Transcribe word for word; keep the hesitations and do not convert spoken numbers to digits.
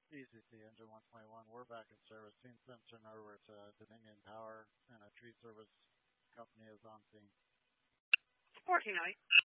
E C C Engine one twenty-one, we're back in service. Team Simpson over to Dominion Power, and a tree service company is on scene. Fourteen night.